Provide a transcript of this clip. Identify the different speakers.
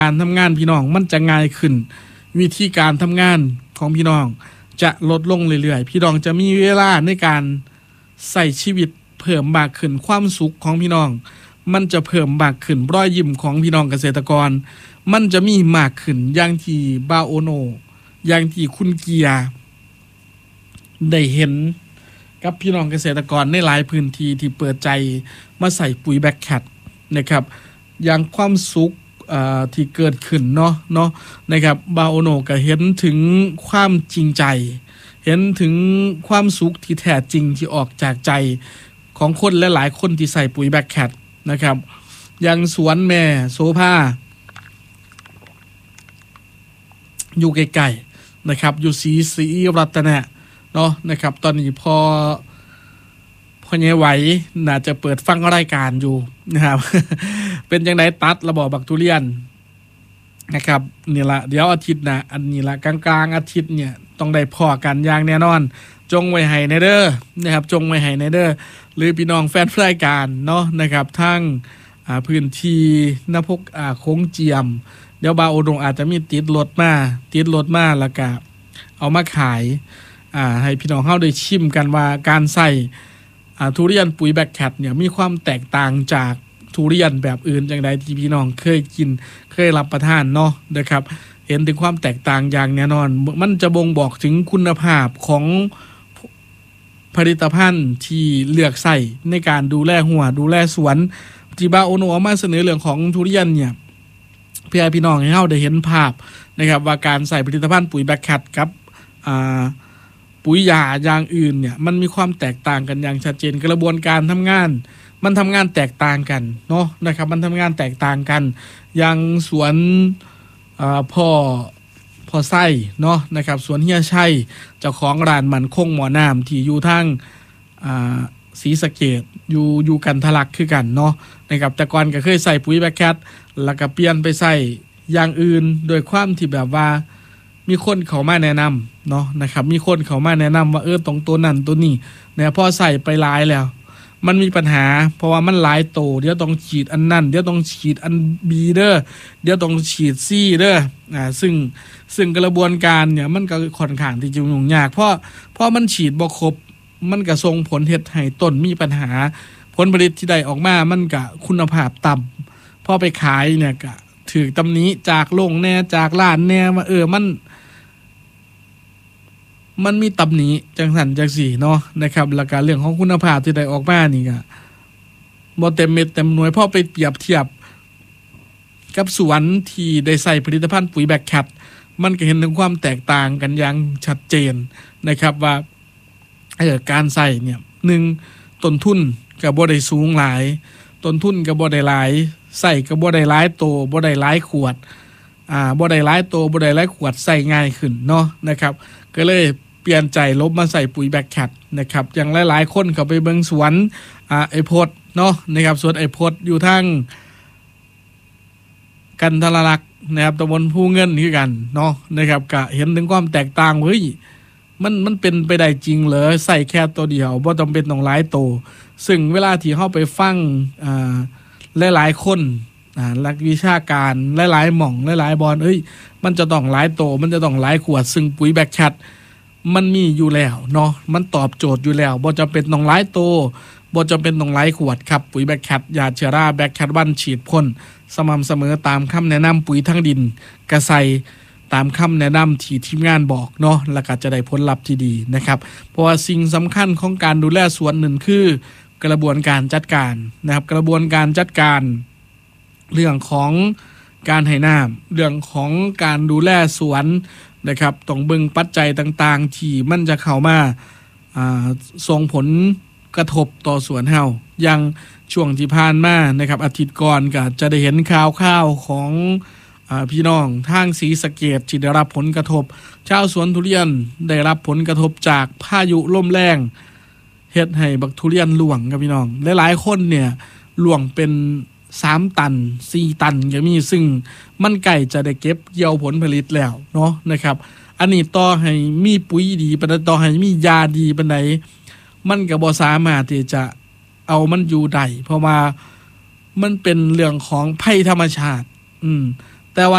Speaker 1: การทำงานพี่น้องมันจะง่ายขึ้นวิธีการทำงานของพี่น้องจะลดลงเรื่อยๆพี่น้องจะมีเวลาในการใส่ชีวิตเพิ่มมากขึ้นความสุขของพี่น้องมันจะเพิ่มมากขึ้นรอยยิ้มของพี่น้องเกษตรกรมันจะมีมากขึ้นอย่างที่บาโอโนอย่างที่คุณเกียร์ได้เห็นกับพี่น้องเกษตรกรในหลายพื้นที่ที่เปิดใจมาใส่ปุ๋ยแบ็คแคทนะครับอย่างความสุขที่เกิดขึ้นเนาะนะครับบาโอโนก็เห็นถึงความจริงใจเห็นถึงความสุขที่แท้จริงที่ออกจากใจของคนและหลายคนที่ใส่ปุ๋ยแบ็คแคทนะครับอย่างสวนแม่โซภาอยู่ใกล้ๆนะครับอยู่ศรีรัตนะเนาะนะครับตอนนี้พอเยไหวน่าจะเปิดฟังรายการอยู่นะครับ เป็นจังไดตัดระบบบักทุเรียนนะครับนี่ละเดี๋ยวอาทิตย์นะอันนี้ละกลางอาทิตย์เนี่ยต้องได้พอกันอย่างแน่นอนจงไว้ให้ในเด้อนะครับจงไว้ให้ในเด้อหรือพี่น้องแฟนรายการเนาะนะครับทั้งพื้นที่นพกโค้งเจียมเดี๋ยวบาโอดงอาจจะมีติดรถมาแล้วก็เอามาขายให้พี่น้องเฮาได้ชิมกันว่าการใส่ทุเรียนปุ๋ยแบ็คแคทเนี่ยมีความแตกต่างจากทุเรียนแบบอื่นจังใดที่พี่น้องเคยกินเคยรับประทานเนาะนะครับเห็นถึงความแตกต่างอย่างแน่นอนมันจะบ่งบอกถึงคุณภาพของผลิตภัณฑ์ที่เลือกใส่ในการดูแลหัวดูแลสวนที่บาโอโนเอามาเสนอเรื่องของทุเรียนเนี่ยเพื่อให้พี่น้องให้เฮาได้เห็นภาพนะครับว่าการใส่ผลิตภัณฑ์ปุ๋ยแบ็คแคทกับปุ๋ยยาอย่างอื่นเนี่ยมันมีความแตกต่างกันอย่างชัดเจนกระบวนการทำงานมันทำงานแตกต่างกันเนาะนะครับมันทำงานแตกต่างกันอย่างสวนพ่อไส้เนาะนะครับสวนเฮียชัยเจ้าของร้านมันคงหมอน้ำที่อยู่ทางศรีสะเกษอยู่กันทะลักคือกันเนาะนะครับแต่ก่อนก็เคยใส่ปุ๋ยแบ็คแคทแล้วก็เปลี่ยนไปใส่อย่างอื่นโดยความที่แบบว่ามีคนเขามาแนะนำเนาะนะครับมีคนเขามาแนะนำว่าตรงตัวนั้นตัวนี้เนี่ยพอใส่ไปหลายแล้วมันมีปัญหาเพราะว่ามันหลายโตเดี๋ยวต้องฉีดอันนั้นเดี๋ยวต้องฉีดอันบีเด้อเดี๋ยวต้องฉีดซีเด้อซึ่งกระบวนการเนี่ยมันก็ค่อนข้างที่จะยุ่งยากเพราะมันฉีดบ่ครบมันก็ส่งผลเฮ็ดให้ต้นมีปัญหาผลผลิตที่ได้ออกมามันก็คุณภาพต่ำพอไปขายเนี่ยก็ถือตำหนิจากโรงแน่จากร้านแน่ว่ามันมีตำหนิจังสันจังสี่เนาะนะครับแล้วก็เรื่องของคุณภาพที่ได้ออกมานี่ก็บ่เต็มเม็ดเต็มหน่วยพอไปเปรียบเทียบกับสวนที่ได้ใส่ผลิตภัณฑ์ปุ๋ยแบ็คแคทมันก็เห็นถึงความแตกต่างกันอย่างชัดเจนนะครับว่าการใส่เนี่ย1ต้นทุนก็บ่ได้สูงหลายต้นทุนก็บ่ได้หลายใส่ก็บ่ได้หลายโตบ่ได้หลายขวดบ่ได้หลายโตบ่ได้หลายขวดใส่ง่ายขึ้นเนาะนะครับก็เลยเปลี่ยนใจลบมาใส่ปุ๋ยแบ็คแคทนะครับอย่างหลายๆคนเขาไปเบิ่งสวนไอพดเนาะนะครับสวนไอพดอยู่ทางกันทรลักษณ์นะครับตำบลภูเงินคือกันเนาะนะครับก็เห็นถึงความแตกต่างเฮ้ยมันเป็นไปได้จริงเหรอใส่แค่ตัวเดียวบ่จำเป็นต้องหลายโตซึ่งเวลาที่เข้าไปฟังหลายๆคนนักวิชาการหลายๆหม่องหลายๆบอลมันจะต้องหลายโตมันจะต้องหลายขวดซึ่งปุ๋ยแบ็คแคทมันมีอยู่แล้วเนาะมันตอบโจทย์อยู่แล้วบ่จำเป็นต้องหลายโตบ่จำเป็นต้องหลายขวดครับปุ๋ยแบ็คแคทยาเชื้อราแบ็คแคทวันฉีดพ่นสม่ำเสมอตามคำแนะนำปุ๋ยทั้งดินกระใสตามคำแนะนำที่ทีมงานบอกเนาะแล้วก็จะได้ผลลัพธ์ที่ดีนะครับเพราะว่าสิ่งสำคัญของการดูแลสวนหนึ่งคือกระบวนการจัดการนะครับกระบวนการจัดการเรื่องของการให้น้ำเรื่องของการดูแลสวนนะครับต้องเบิ่งปัจจัยต่างๆที่มันจะเข้ามาส่งผลกระทบต่อสวนเฮาอย่างช่วงที่ผ่านมานะครับอาทิตย์ก่อนก็จะได้เห็นข่าวของพี่น้องทางศรีสะเกษที่ได้รับผลกระทบชาวสวนทุเรียนได้รับผลกระทบจากพายุลมแรงเฮ็ดให้บักทุเรียนร่วงครับพี่น้องหลายๆคนเนี่ยร่วงเป็น3 ตัน 4 ตันก็มีซึ่งมันใกล้จะได้เก็บเกี่ยวผลผลิตแล้วเนาะนะครับอันนี้ต่อให้มีปุ๋ยดีปานใดต่อให้มียาดีปานใดมันก็บ่สามารถที่จะเอามันอยู่ได้เพราะว่ามันเป็นเรื่องของภัยธรรมชาติ